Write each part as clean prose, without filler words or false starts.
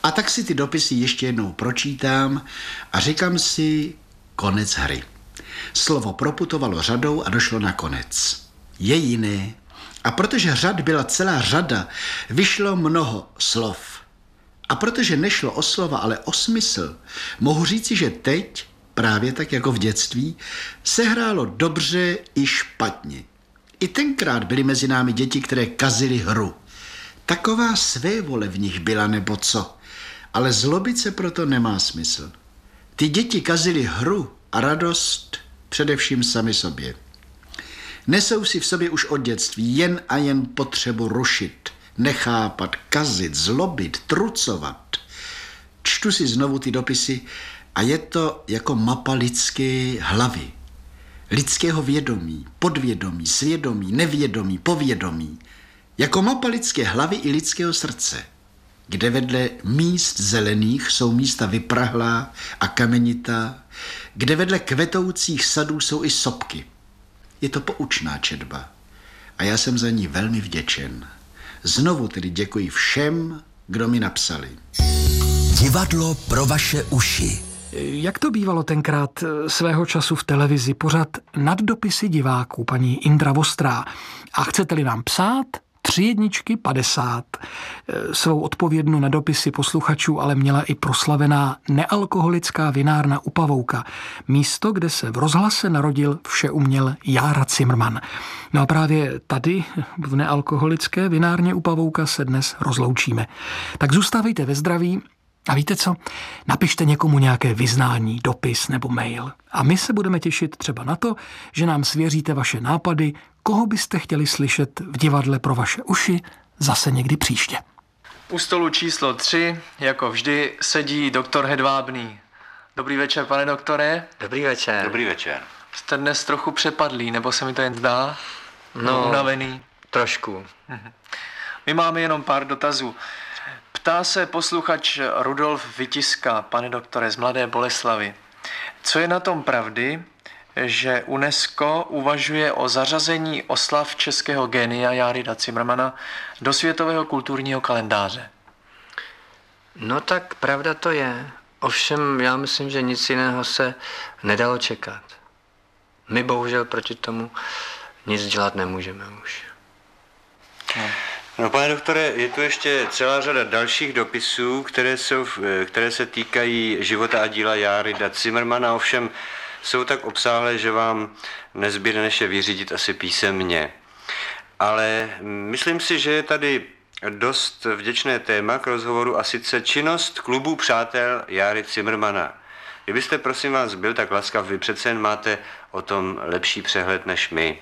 A tak si ty dopisy ještě jednou pročítám a říkám si konec hry. Slovo proputovalo řadou a došlo na konec. Je jiné. A protože řad byla celá řada, vyšlo mnoho slov. A protože nešlo o slova, ale o smysl, mohu říci, že teď, právě tak jako v dětství, se hrálo dobře i špatně. I tenkrát byly mezi námi děti, které kazily hru. Taková svévole v nich byla nebo co, ale zlobit se proto nemá smysl. Ty děti kazily hru a radost především sami sobě. Nesou si v sobě už od dětství jen a jen potřebu rušit, nechápat, kazit, zlobit, trucovat. Čtu si znovu ty dopisy a je to jako mapa lidské hlavy, lidského vědomí, podvědomí, svědomí, nevědomí, povědomí. Jako mapa lidské hlavy i lidského srdce, kde vedle míst zelených jsou místa vyprahlá a kamenitá, kde vedle kvetoucích sadů jsou i sopky. Je to poučná četba a já jsem za ní velmi vděčen. Znovu tedy děkuji všem, kdo mi napsali. Divadlo pro vaše uši. Jak to bývalo tenkrát svého času v televizi, pořad Nad dopisy diváků, paní Indra Vostrá. A chcete-li nám psát, 3 1 50. Svou odpovědnu na dopisy posluchačů ale měla i proslavená nealkoholická vinárna u Pavouka. Místo, kde se v rozhlase narodil všeuměl Jára Cimrman. No a právě tady, v nealkoholické vinárně u Pavouka, se dnes rozloučíme. Tak zůstávejte ve zdraví a víte co? Napište někomu nějaké vyznání, dopis nebo mail. A my se budeme těšit třeba na to, že nám svěříte vaše nápady, koho byste chtěli slyšet v divadle pro vaše uši zase někdy příště. U stolu číslo 3, jako vždy, sedí doktor Hedvábný. Dobrý večer, pane doktore. Dobrý večer. Dobrý večer. Jste dnes trochu přepadlý, nebo se mi to jen zdá? No, unavený. Trošku. My máme jenom pár dotazů. Ptá se posluchač Rudolf Vytiska, pane doktore, z Mladé Boleslavi. Co je na tom pravdy, že UNESCO uvažuje o zařazení oslav českého génia Járida Cimrmana do světového kulturního kalendáře? No tak pravda to je. Ovšem já myslím, že nic jiného se nedalo čekat. My bohužel proti tomu nic dělat nemůžeme už. No, pane doktore, je tu ještě celá řada dalších dopisů, které se týkají života a díla Járida Cimrmana, ovšem jsou tak obsáhlé, že vám nezbyde než je vyřídit asi písemně. Ale myslím si, že je tady dost vděčné téma k rozhovoru, a sice činnost klubu přátel Járy Cimrmana. Kdybyste, prosím vás, byl tak laskav, vy přece jen máte o tom lepší přehled než my.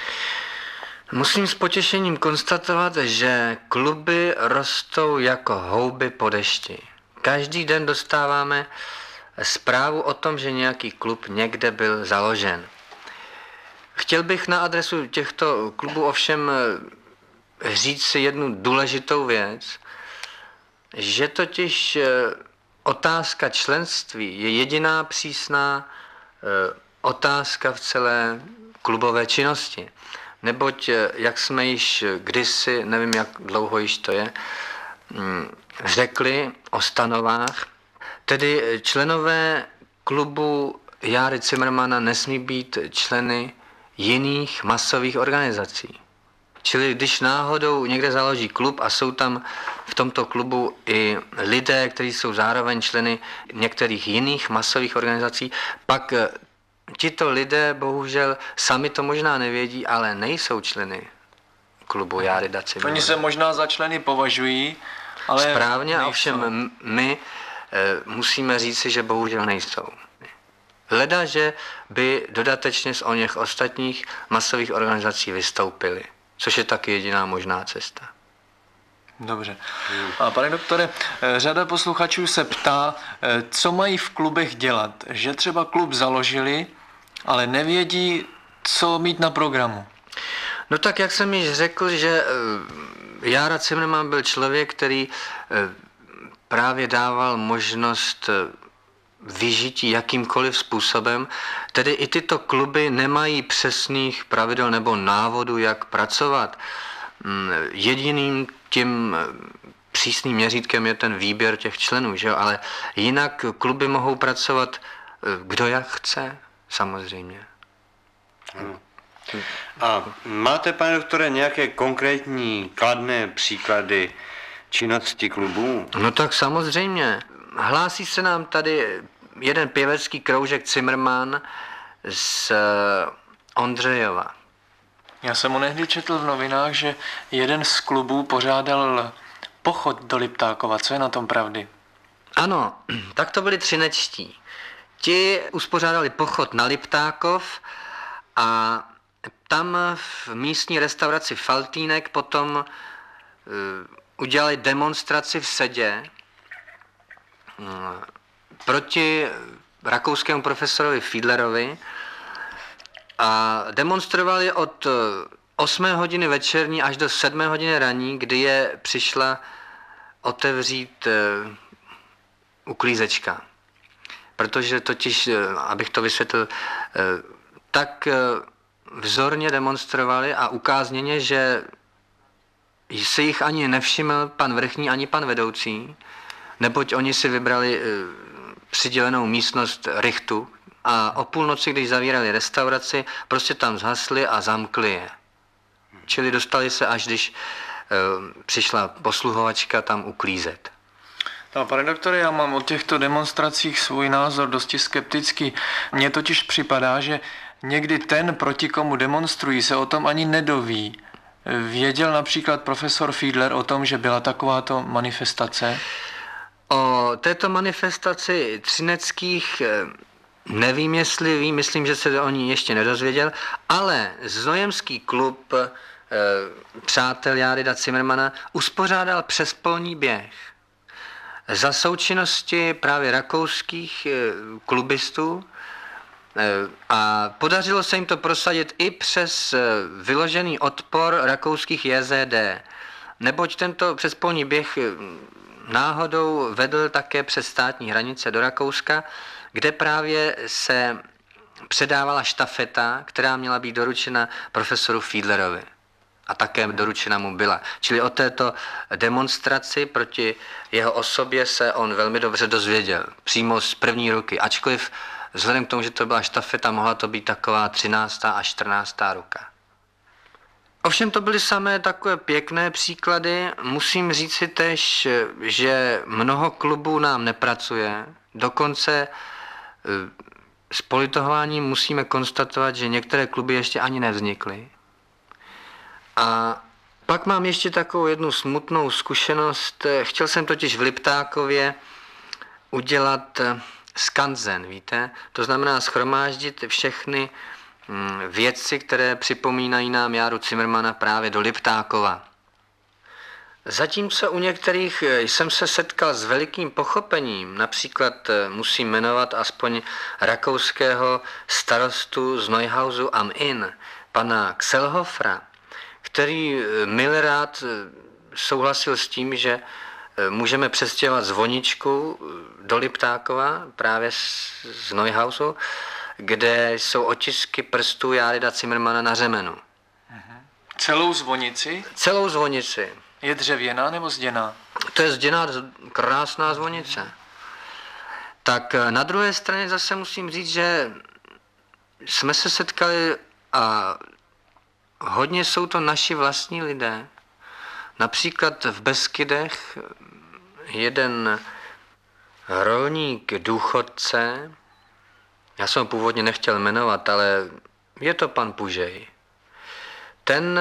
Musím s potěšením konstatovat, že kluby rostou jako houby po dešti. Každý den dostáváme zprávu o tom, že nějaký klub někde byl založen. Chtěl bych na adresu těchto klubů ovšem říct si jednu důležitou věc, že totiž otázka členství je jediná přísná otázka v celé klubové činnosti. Neboť, jak jsme již kdysi, nevím, jak dlouho již to je, řekli o stanovách, tedy členové klubu Járy Cimrmana nesmí být členy jiných masových organizací. Čili když náhodou někde založí klub a jsou tam v tomto klubu i lidé, kteří jsou zároveň členy některých jiných masových organizací, pak tito lidé bohužel sami to možná nevědí, ale nejsou členy klubu Járida Cimrmana. Oni se možná za členy považují, ale správně, nejsou. ovšem my musíme říci, že bohužel nejsou. Leda, že by dodatečně z oněch ostatních masových organizací vystoupili, což je taky jediná možná cesta. Dobře. A pane doktore, řada posluchačů se ptá, co mají v klubech dělat. Že třeba klub založili, ale nevědí, co mít na programu. No tak, jak jsem již řekl, že Jára Cimrman byl člověk, který právě dával možnost vyžití jakýmkoliv způsobem, tedy i tyto kluby nemají přesných pravidel nebo návodů, jak pracovat. Jediným tím přísným měřítkem je ten výběr těch členů, že jo? Ale jinak kluby mohou pracovat kdo jak chce, samozřejmě. A máte, pane doktore, nějaké konkrétní kladné příklady činnosti klubů? No tak samozřejmě. Hlásí se nám tady jeden pěvecký kroužek Zimmermann z Ondřejova. Já jsem onehdy četl v novinách, že jeden z klubů pořádal pochod do Liptákova. Co je na tom pravdy? Ano, tak to byli třinečtí. Ti uspořádali pochod na Liptákov a tam v místní restauraci Faltýnek potom udělali demonstraci v Sedě proti rakouskému profesorovi Fiedlerovi a demonstrovali od 8 hodiny večerní až do 7 hodiny ranní, kdy je přišla otevřít uklízečka. Protože totiž, abych to vysvětlil, tak vzorně demonstrovali a ukázněně, že si jich ani nevšiml pan vrchní, ani pan vedoucí, neboť oni si vybrali přidělenou místnost Richtu a o půlnoci, když zavírali restauraci, prostě tam zhasli a zamkli je. Čili dostali se, až když přišla posluhovačka tam uklízet. No, pane doktore, já mám o těchto demonstracích svůj názor dosti skeptický. Mně totiž připadá, že někdy ten, proti komu demonstrují, se o tom ani nedoví. Věděl například profesor Fiedler o tom, že byla takováto manifestace? O této manifestaci třineckých nevím, jestli ví, myslím, že se o ní ještě nedozvěděl, ale Znojemský klub přátel Járida Zimmermana uspořádal přespolní běh za součinnosti právě rakouských klubistů a podařilo se jim to prosadit i přes vyložený odpor rakouských JZD, neboť tento přespolní běh náhodou vedl také přes státní hranice do Rakouska, kde právě se předávala štafeta, která měla být doručena profesoru Fiedlerovi. A také doručena mu byla. Čili o této demonstraci proti jeho osobě se on velmi dobře dozvěděl. Přímo z první ruky. Ačkoliv vzhledem k tomu, že to byla štafeta, mohla to být taková 13. a 14. ruka. Ovšem to byly samé takové pěkné příklady. Musím říct si tež, že mnoho klubů nám nepracuje. Dokonce s politováním musíme konstatovat, že některé kluby ještě ani nevznikly. A pak mám ještě takovou jednu smutnou zkušenost. Chtěl jsem totiž v Liptákově udělat skanzen, víte? To znamená shromáždit všechny věci, které připomínají nám Járu Zimmermana právě do Liptákova. Zatímco u některých jsem se setkal s velikým pochopením, například musím jmenovat aspoň rakouského starostu z Neuhausu am Inn, pana Xelhofra, který milrád souhlasil s tím, že můžeme přestěhovat zvoničku do Liptákova, právě z Neuhausu, kde jsou otisky prstů Járida Zimmermana na řemenu. Celou zvonici? Celou zvonici. Je dřevěná nebo zděná? To je zděná, krásná zvonice. Tak na druhé straně zase musím říct, že jsme se setkali a hodně jsou to naši vlastní lidé. Například v Beskydech jeden rolník důchodce, já jsem ho původně nechtěl jmenovat, ale je to pan Pužej. Ten,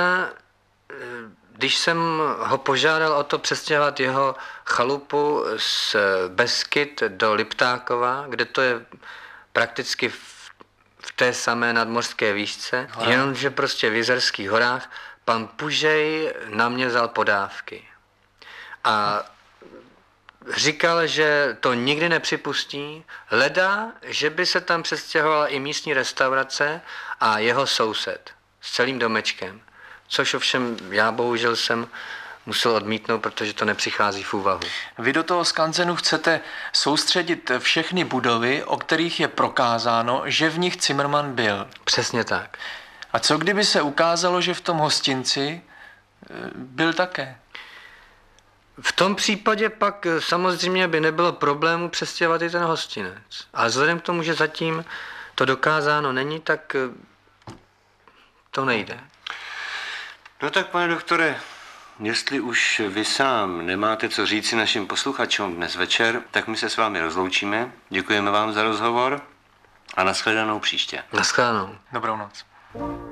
když jsem ho požádal o to přestěhovat jeho chalupu z Beskyd do Liptákova, kde to je prakticky v té samé nadmořské výšce, jenomže prostě v Jizerských horách, pan Pužej na mě vzal podávky. A říkal, že to nikdy nepřipustí, leda, že by se tam přestěhovala i místní restaurace a jeho soused s celým domečkem. Což ovšem já bohužel jsem musel odmítnout, protože to nepřichází v úvahu. Vy do toho skanzenu chcete soustředit všechny budovy, o kterých je prokázáno, že v nich Zimmermann byl. Přesně tak. A co kdyby se ukázalo, že v tom hostinci byl také? V tom případě pak samozřejmě by nebylo problému přestěhovat i ten hostinec. Ale vzhledem k tomu, že zatím to dokázáno není, tak to nejde. No tak, pane doktore, jestli už vy sám nemáte co říci našim posluchačům dnes večer, tak my se s vámi rozloučíme. Děkujeme vám za rozhovor a nashledanou příště. Nashledanou. Dobrou noc.